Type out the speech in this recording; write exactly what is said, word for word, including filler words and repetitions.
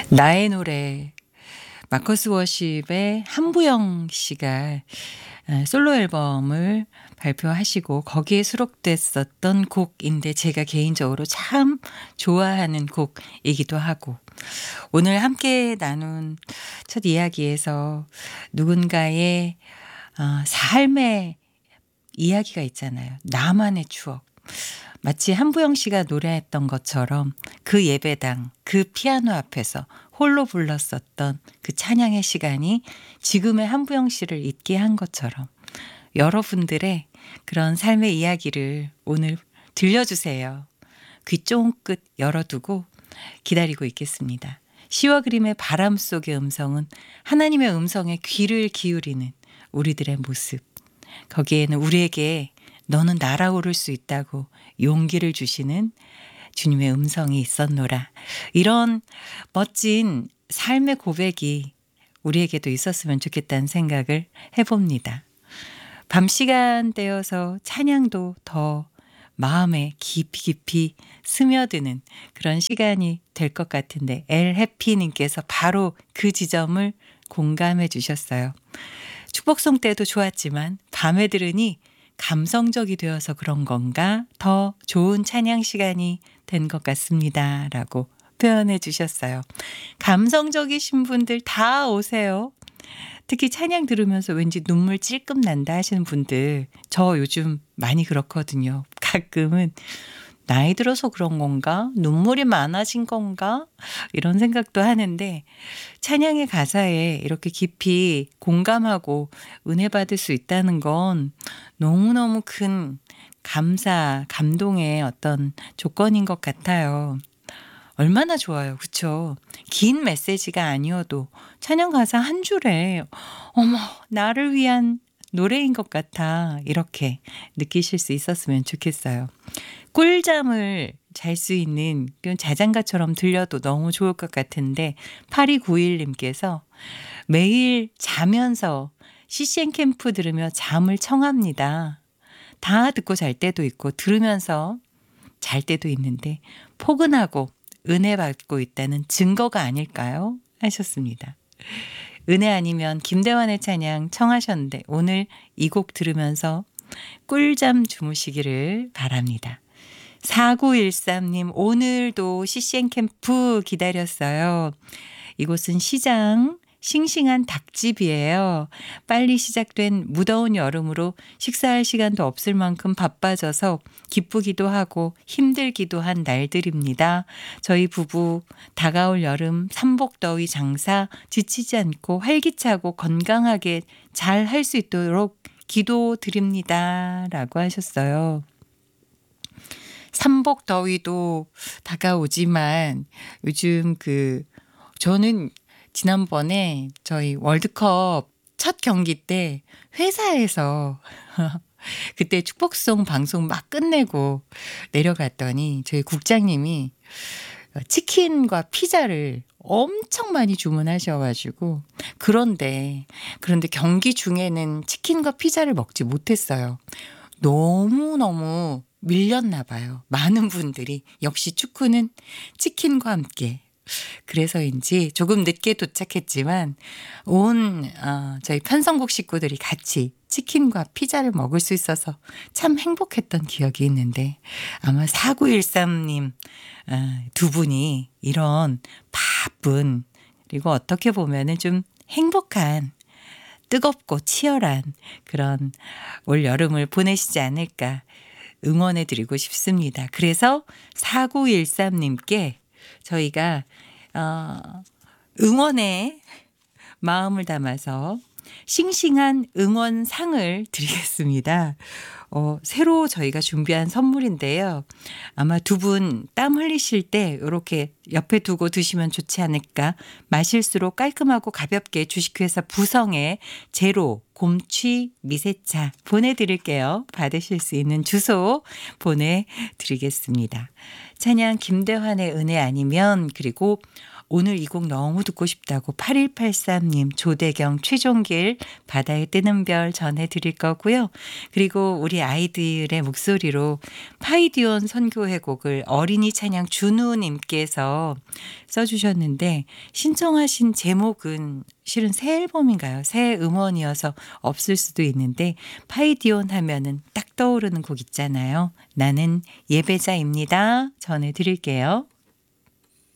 나의 노래 마커스 워십의 한부영 씨가 어, 솔로 앨범을 발표하시고 거기에 수록됐었던 곡인데 제가 개인적으로 참 좋아하는 곡이기도 하고 오늘 함께 나눈 첫 이야기에서 누군가의 어, 삶의 이야기가 있잖아요. 나만의 추억. 마치 한부영 씨가 노래했던 것처럼 그 예배당, 그 피아노 앞에서 홀로 불렀었던 그 찬양의 시간이 지금의 한부영 씨를 있게 한 것처럼 여러분들의 그런 삶의 이야기를 오늘 들려주세요. 귀 쫑긋 열어두고 기다리고 있겠습니다. 시와 그림의 바람 속의 음성은 하나님의 음성에 귀를 기울이는 우리들의 모습. 거기에는 우리에게 너는 날아오를 수 있다고 용기를 주시는 주님의 음성이 있었노라. 이런 멋진 삶의 고백이 우리에게도 있었으면 좋겠다는 생각을 해봅니다. 밤 시간대여서 찬양도 더 마음에 깊이 깊이 스며드는 그런 시간이 될 것 같은데 엘해피님께서 바로 그 지점을 공감해 주셨어요. 축복송 때도 좋았지만 밤에 들으니 감성적이 되어서 그런 건가 더 좋은 찬양 시간이 된 것 같습니다. 라고 표현해 주셨어요. 감성적이신 분들 다 오세요. 특히 찬양 들으면서 왠지 눈물 찔끔 난다 하시는 분들 저 요즘 많이 그렇거든요. 가끔은 나이 들어서 그런 건가? 눈물이 많아진 건가? 이런 생각도 하는데 찬양의 가사에 이렇게 깊이 공감하고 은혜 받을 수 있다는 건 너무너무 큰 감사, 감동의 어떤 조건인 것 같아요. 얼마나 좋아요. 그렇죠? 긴 메시지가 아니어도 찬양 가사 한 줄에 어머 나를 위한 노래인 것 같아 이렇게 느끼실 수 있었으면 좋겠어요. 꿀잠을 잘 수 있는 자장가처럼 들려도 너무 좋을 것 같은데 팔이구일님께서 매일 자면서 씨씨엔 캠프 들으며 잠을 청합니다. 다 듣고 잘 때도 있고 들으면서 잘 때도 있는데 포근하고 은혜 받고 있다는 증거가 아닐까요? 하셨습니다. 은혜 아니면 김대환의 찬양 청하셨는데 오늘 이 곡 들으면서 꿀잠 주무시기를 바랍니다. 사구일삼님 오늘도 씨씨엔 캠프 기다렸어요. 이곳은 시장 싱싱한 닭집이에요. 빨리 시작된 무더운 여름으로 식사할 시간도 없을 만큼 바빠져서 기쁘기도 하고 힘들기도 한 날들입니다. 저희 부부 다가올 여름 삼복더위 장사 지치지 않고 활기차고 건강하게 잘 할 수 있도록 기도드립니다. 라고 하셨어요. 삼복더위도 다가오지만 요즘 그 저는 지난번에 저희 월드컵 첫 경기 때 회사에서 그때 축복송 방송 막 끝내고 내려갔더니 저희 국장님이 치킨과 피자를 엄청 많이 주문하셔가지고 그런데 그런데 경기 중에는 치킨과 피자를 먹지 못했어요. 너무너무 밀렸나 봐요. 많은 분들이 역시 축구는 치킨과 함께 그래서인지 조금 늦게 도착했지만 온 어, 저희 편성국 식구들이 같이 치킨과 피자를 먹을 수 있어서 참 행복했던 기억이 있는데 아마 사구일삼님 어, 두 분이 이런 바쁜 그리고 어떻게 보면은 좀 행복한 뜨겁고 치열한 그런 올 여름을 보내시지 않을까 응원해 드리고 싶습니다. 그래서 사구일삼님께 저희가 어, 응원의 마음을 담아서 싱싱한 응원상을 드리겠습니다. 어, 새로 저희가 준비한 선물인데요. 아마 두 분 땀 흘리실 때 이렇게 옆에 두고 드시면 좋지 않을까. 마실수록 깔끔하고 가볍게 주식회사 부성의 제로 곰취 미세차 보내드릴게요. 받으실 수 있는 주소 보내드리겠습니다. 찬양 김대환의 은혜 아니면 그리고 오늘 이 곡 너무 듣고 싶다고 팔일팔삼 님, 조대경, 최종길, 바다에 뜨는 별 전해드릴 거고요. 그리고 우리 아이들의 목소리로 파이디온 선교회 곡을 어린이 찬양 준우님께서 써주셨는데 신청하신 제목은 실은 새 앨범인가요? 새 음원이어서 없을 수도 있는데 파이디온 하면은 딱 떠오르는 곡 있잖아요. 나는 예배자입니다. 전해드릴게요.